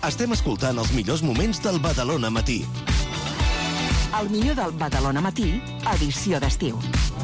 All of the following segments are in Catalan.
Estem escoltant els millors moments del Badalona Matí. El millor del Badalona Matí, edició d'estiu.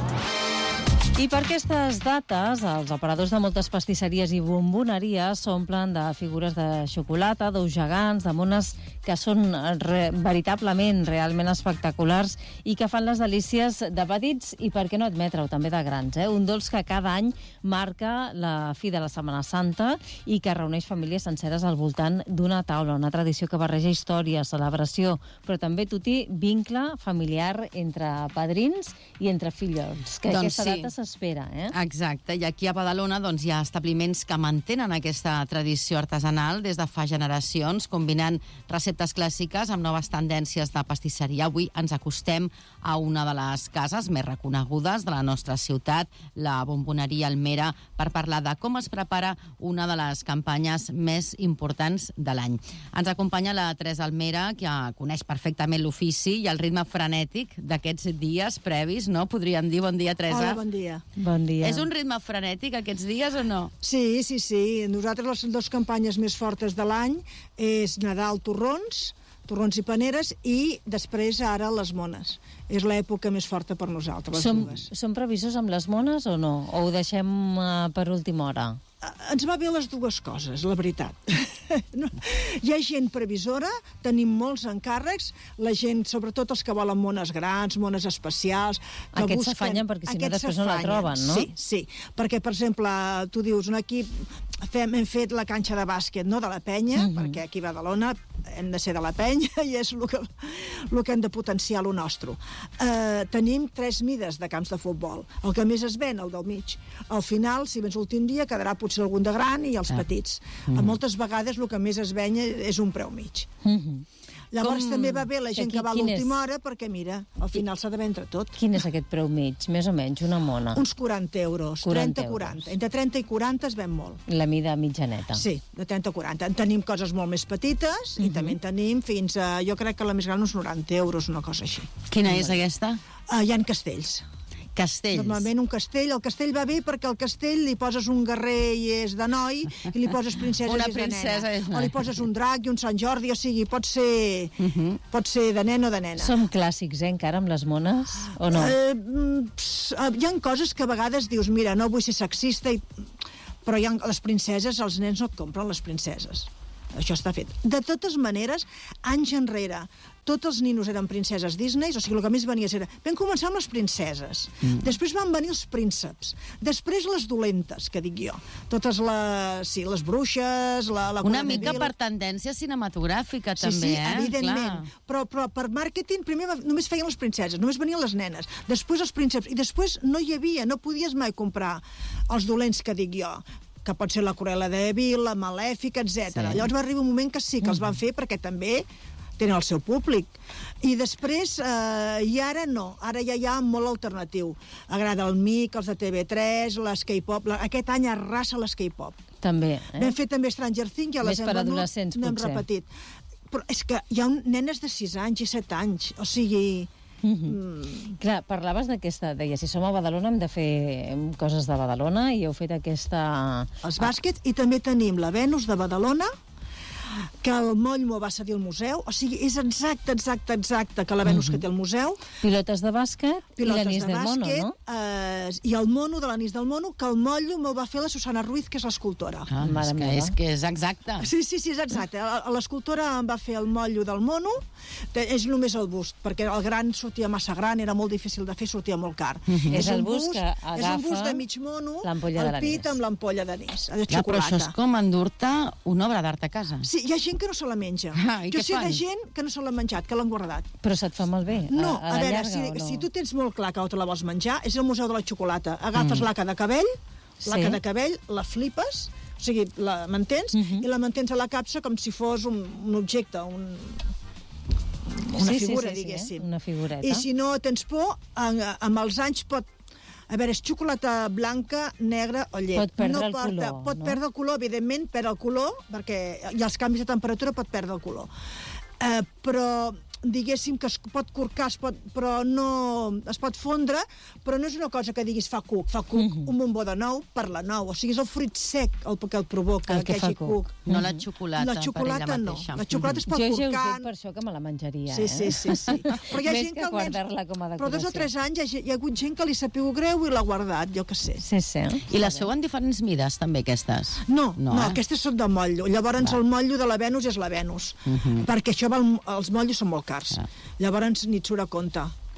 I per aquestes dates, els operadors de moltes pastisseries i bomboneries s'omplen de figures de xocolata, d'ous gegants, de mones que són veritablement, realment espectaculars i que fan les delícies de petits i, per què no admetre-ho, també de grans. Un dolç que cada any marca la fi de la Setmana Santa i que reuneix famílies senceres al voltant d'una taula, una tradició que barreja història, celebració, però també, Tuti, vincle familiar entre padrins i entre fillols, que aquesta data s'espera. Exacte, i aquí a Badalona hi ha establiments que mantenen aquesta tradició artesanal des de fa generacions, combinant receptes clàssiques amb noves tendències de pastisseria. Avui ens acostem a una de les cases més reconegudes de la nostra ciutat, la Bomboneria Almera, per parlar de com es prepara una de les campanyes més importants de l'any. Ens acompanya la Teresa Almera, que coneix perfectament l'ofici i el ritme frenètic d'aquests dies previs, no? Podríem dir. Bon dia, Teresa. Hola, bon dia. Bon dia. És un ritme frenètic aquests dies o no? Sí. Nosaltres les dues campanyes més fortes de l'any és Nadal, torrons i paneres, i després ara les mones. És l'època més forta per nosaltres, les dues. Som previsors amb les mones o no? O ho deixem per última hora? Ens va bé les dues coses, la veritat. Hi ha gent previsora, tenim molts encàrrecs, la gent, sobretot els que volen mones grans, mones especials... Aquests s'afanyen perquè si no després no la troben, no? Sí, perquè, per exemple, tu dius, un equip, hem fet la canxa de bàsquet, no?, de la penya, perquè aquí a Badalona hem de ser de la penya i és el que hem de potenciar, el nostre. Tenim 3 mides de camps de futbol. El que més es ven, el del mig. Al final, si vens l'últim dia, quedarà potser algun de gran i els petits. Moltes vegades el que més es ven és un preu mig. Llavors també va bé la gent que va a l'última hora perquè, mira, al final s'ha de vendre tot. Quin és aquest preu mig, més o menys, una mona? Uns 40 euros, 30-40. Entre 30 i 40 es ven molt. La mida mitjaneta. Sí, de 30 a 40. En tenim coses molt més petites i també en tenim fins a, jo crec que la més gran, uns 90 euros, una cosa així. Quina és aquesta? Hi ha castells. Castells. Normalment un castell, el castell va bé perquè al castell li poses un guerrer i és de noi, i li poses princesa i és de nena. O li poses un drac i un Sant Jordi, o sigui, pot ser de nen o de nena. Som clàssics, encara, amb les mones, o no? Hi ha coses que a vegades dius, mira, no vull ser sexista, però hi ha les princeses, els nens no et compren les princeses. Això està fet. De totes maneres, anys enrere, tots els ninos eren princeses Disney, o sigui, el que més venies era... Vam començar amb les princeses, després van venir els prínceps, després les dolentes, que dic jo. Totes les bruixes, la una mica per tendència cinematogràfica, també, sí, evidentment. Però per màrqueting, primer només feien les princeses, només venien les nenes, després els prínceps, i després no hi havia, no podies mai comprar els dolents, que dic jo, que pot ser la Cruella de Vil, la Malèfica, etc. Sí. Llavors va arribar un moment que sí, que els van fer perquè també tenen el seu públic. I després, i ara no, ara ja hi ha molt alternatiu. Agrada el MIC, els de TV3, les K-pop, aquest any arrasa les K-pop. També, Vam fer també Stranger Things, ja les hem venut, adolescents, no hem repetit. Però és que hi ha nenes de 6 anys i 7 anys, o sigui... Clar, parlaves d'aquesta, deia, si som a Badalona hem de fer coses de Badalona i heu fet aquesta... Els bàsquets, i també tenim la Venus de Badalona, que el moll m'ho va cedir al museu, o sigui, és exacte que la Venus que té el museu. Pilotes de bàsquet i l'anís del mono, no? I el mono de l'anís del mono, que el motllo m'ho va fer la Susana Ruiz, que és l'escultora. És que és exacte. Sí, és exacte. L'escultora em va fer el motllo del mono, és només el bust, perquè el gran sortia massa gran, era molt difícil de fer, sortia molt car. És el bust que agafa... És un bust de mig mono, el pit amb l'ampolla d'anís, de xocolata. Però això és com endur-te una obra d'art a casa. Sí, hi ha gent que no se la menja. Jo sé de gent que no se l'ha menjat, que l'han guardat. Però se't fa malbé? No, a veure, si tu tens molt clar que te la vols menjar, és el Museu de la Xocolata. Agafes laca de cabell, la flipes, o sigui, la mantens, i la mantens a la capsa com si fos un objecte, una figura, diguéssim. Una figureta. I si no tens por, amb els anys pot... A veure, és xocolata blanca, negra o llet. Pot perdre el color. Pot perdre el color, evidentment, perd el color, perquè hi ha els canvis de temperatura, pot perdre el color. Però diguéssim que es pot corcar, però no es pot fondre, però no és una cosa que diguis fa cuc un bombó de nou per la nou, o sigui, és el fruit sec el que el provoca, el que fa cuc. No la xocolata, la xocolata per ella no, mateixa. la xocolata es pot Jo ja us corcant. dic per això que me la menjaria, Sí. Però hi ha Més gent que almenys- guardar-la com a Però 2 o decoració. 3 anys hi ha hagut gent que li sapeu greu i l'ha guardat, jo que sé. Sí. I les feu en diferents mides, també, aquestes? No, eh? aquestes són de motllo. Llavors el motllo de la Venus és la Venus, perquè això els motllos són molt cars. Llavors ni et surt a compte.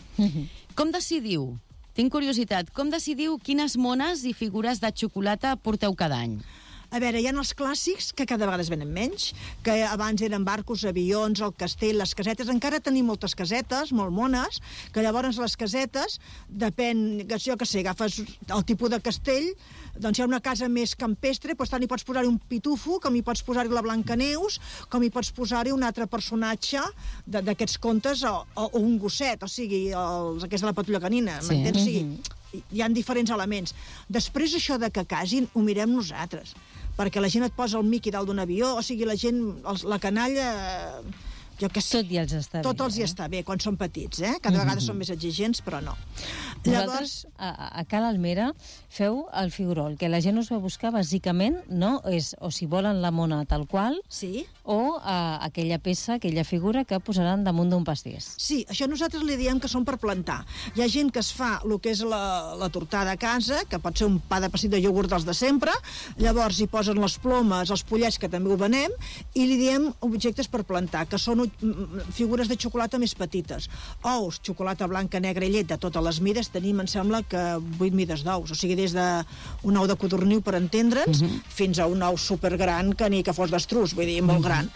Com decidiu? Tinc curiositat. Com decidiu quines mones i figures de xocolata porteu cada any? A veure, hi ha els clàssics, que cada vegada es venen menys, que abans eren barcos, avions, el castell, les casetes. Encara tenim moltes casetes, molt mones, que llavors les casetes, depèn, jo que sé, agafes el tipus de castell, doncs hi ha una casa més campestre, doncs tant hi pots posar-hi un pitufo, com hi pots posar-hi la Blancaneus, com hi pots posar-hi un altre personatge d'aquests contes, o un gosset, o sigui, aquest de la Patrulla Canina, m'entens? O sigui, hi ha diferents elements. Després, això de que casin, ho mirem nosaltres, perquè la gent et posa el Mickey dalt d'un avió, o sigui, la gent, la canalla, jo què sé. Tot ja els està bé. Tot els hi està bé, quan són petits, eh? Cada vegada són més exigents, però no. Vosaltres, a Cal Almera, feu el figurol, que la gent us va buscar, bàsicament, no? És o si volen la mona tal qual, Sí? o aquella peça, aquella figura que posaran damunt d'un pastís. Sí, això nosaltres li diem que són per plantar. Hi ha gent que es fa el que és la tortada a casa, que pot ser un pa de passit de iogurt dels de sempre, llavors hi posen les plomes, els pollets, que també ho venem, i li diem objectes per plantar, que són figures de xocolata més petites. Ous, xocolata blanca, negra i llet de totes les mides, tenim, em sembla, que 8 mides d'ous, o sigui, des d'un ou de codorniu, per entendre'ns, fins a un ou supergran que ni que fos d'estruç, vull dir, molt gran.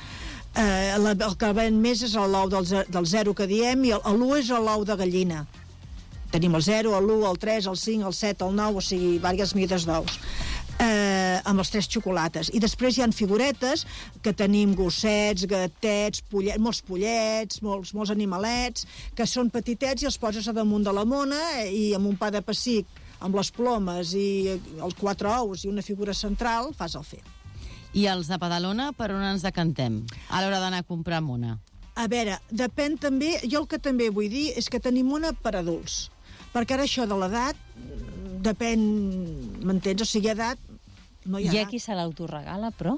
El que ven més és l'ou del 0 que diem, i l'1 és l'ou de gallina. Tenim el 0, l'1, el 3, el 5, el 7, el 9, o sigui, diverses mides d'ous. Amb els 3 xocolates. I després hi ha figuretes que tenim gossets, gatets, molts pollets, molts animalets, que són petitets i els poses a damunt de la mona i amb un pa de pessic, amb les plomes i els 4 ous i una figura central, fas el fet. I els de Badalona, per on ens decantem a l'hora d'anar a comprar mona? A veure, depèn també, jo el que també vull dir és que tenim una per adults, perquè ara això de l'edat depèn, m'entens? O sigui, edat, no hi ha Hi ha edat. qui se l'autoregala, però...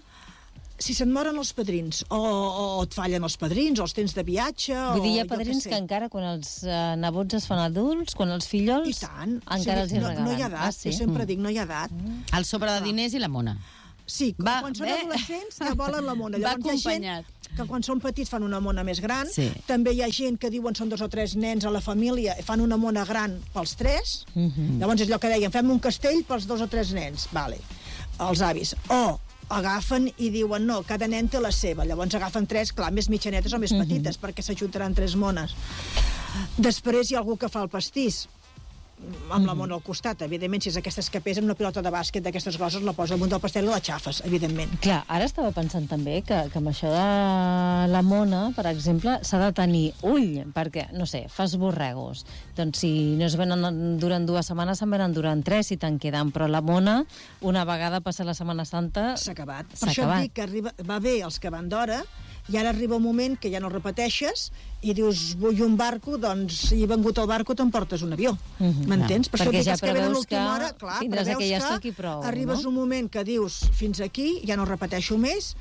Si se'n moren els padrins, o et fallen els padrins, o els tens de viatge, Vull dir, hi ha o jo què padrins sé. que encara, quan els nebots es fan adults, quan els fillols, I tant. encara els hi regalen. No hi ha edat, jo sempre dic, no hi ha edat. El sobre de diners i la mona. Sí, Va, quan són bé. adolescents ja volen la mona. Va Llavors hi ha acompanyat. gent que quan són petits fan una mona més gran. Sí. També hi ha gent que diuen són 2 o 3 nens a la família i fan una mona gran pels 3. Llavors és allò que deien, fem un castell pels 2 o 3 nens. Vale. Els avis. O agafen i diuen, no, cada nen té la seva. Llavors agafen 3, clar, més mitjanetes o més petites, perquè s'ajuntaran 3 mones. Després hi ha algú que fa el pastís amb la mona al costat, evidentment, si és aquestes que pesen, una pilota de bàsquet d'aquestes grosses la posa damunt del pastel i la xafes, evidentment. Clar, ara estava pensant també que amb això de la mona, per exemple, s'ha de tenir ull, perquè, no sé, fas borregos. Doncs si no es venen durant 2 setmanes, se'n venen durant 3, si te'n queden. Però la mona, una vegada passa la Setmana Santa... S'ha acabat. S'ha Per això acabat. et dic que va bé els que van d'hora, i ara arriba un moment que ja no repeteixes i dius, vull un barco, doncs si he vengut el barco t'emportes un avió. M'entens? Per això Perquè dic, ja els que venen a preveus l'última que hora, clar, tindràs preveus aquell que estoc i prou, arribes no? un moment que dius, fins aquí, ja no repeteixo més,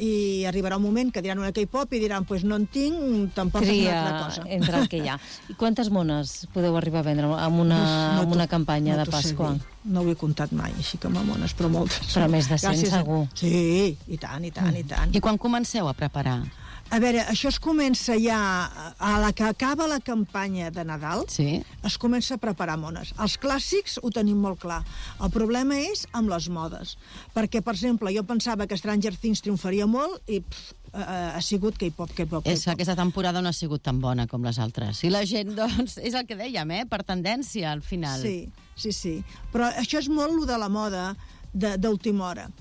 i arribarà un moment que diran una K-pop i diran, pues no en tinc, tampoc és una altra cosa. entre el que hi ha. I quantes mones podeu arribar a vendre amb una campanya de t'ho sé Pasqua? dir. No ho he comptat mai, així que mamones, però moltes. Però més de 100 Gràcies segur. Sí, i tant, i tant, i tant. I quan comenceu a preparar? A veure, això es comença ja a la que acaba la campanya de Nadal, Sí. es comença a preparar mones. Els clàssics ho tenim molt clar. El problema és amb les modes. Perquè, per exemple, jo pensava que Stranger Things triomfaria molt i ha sigut K-pop. És que aquesta temporada no ha sigut tan bona com les altres. I la gent, doncs, és el que dèiem, per tendència, al final. Sí. Però això és molt lo de la moda d'última hora.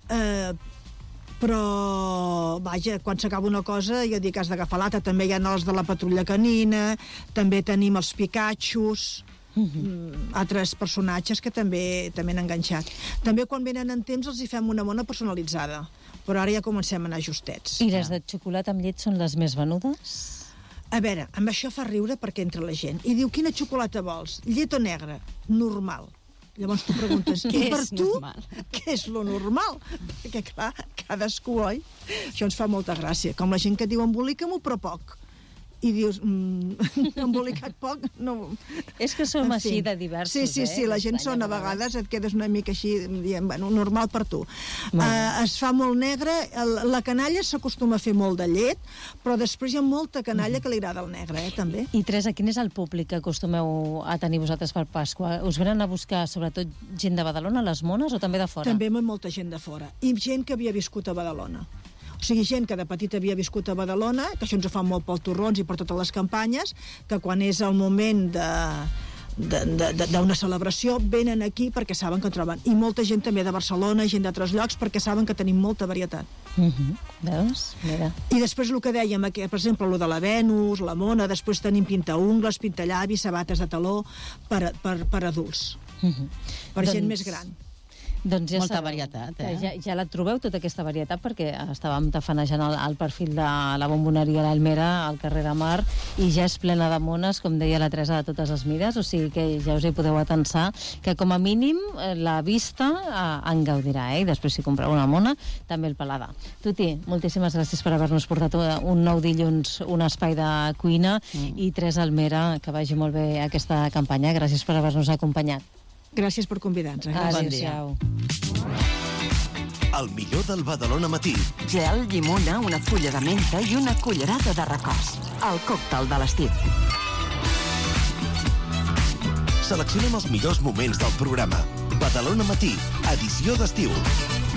Però, vaja, quan s'acaba una cosa, jo dic, has d'agafar l'altra. També hi ha els de la Patrulla Canina, també tenim els Pikachus, altres personatges que també han enganxat. També quan venen en temps els hi fem una mona personalitzada, però ara ja comencem a anar justets. I les de xocolata amb llet són les més venudes? A veure, amb això fa riure perquè entra la gent. I diu, quina xocolata vols? Llet o negra? Normal. Llavors tu preguntes, i per tu, què és lo normal? Perquè, clar, cadascú, oi? Això ens fa molta gràcia. Com la gent que diu, embolica-m'ho, però poc. I dius, embolicat poc, no... És que som així de diversos, Sí, la gent són, a vegades et quedes una mica així, dient, bueno, normal per tu. Es fa molt negre, la canalla s'acostuma a fer molt de llet, però després hi ha molta canalla que li agrada el negre, també. I Teresa, quin és el públic que acostumeu a tenir vosaltres per Pasqua? Us venen a buscar sobretot gent de Badalona, les mones, o també de fora? També molta gent de fora. I gent que havia viscut a Badalona. O sigui, gent que de petita havia viscut a Badalona, que això ens ho fa molt pels torrons i per totes les campanyes, que quan és el moment d'una celebració venen aquí perquè saben que troben. I molta gent també de Barcelona, gent d'altres llocs, perquè saben que tenim molta varietat. Veus? Mira. I després el que dèiem, per exemple, el de la Venus, la Mona, després tenim pintaungles, pintallavis, sabates de taló per adults. Per gent més gran. Doncs ja molta varietat, Ja la trobeu, tota aquesta varietat, perquè estàvem tafanejant el perfil de la bomboneria l'Almera al carrer de Mar i ja és plena de mones, com deia la Teresa, de totes les mides, o sigui que ja us hi podeu atensar que com a mínim la vista en gaudirà, i després si compreu una mona, també el paladar. Tuti, moltíssimes gràcies per haver-nos portat un nou dilluns, un espai de cuina, i Teresa Almera, que vagi molt bé aquesta campanya. Gràcies per haver-nos acompanyat. Gràcies per convidar-nos. Adéu-siau. El millor del Badalona Matí. Gel, llimona, una fulla de menta i una cullerada de recòs. El còctel de l'estiu. Seleccionem els millors moments del programa. Badalona Matí, edició d'estiu.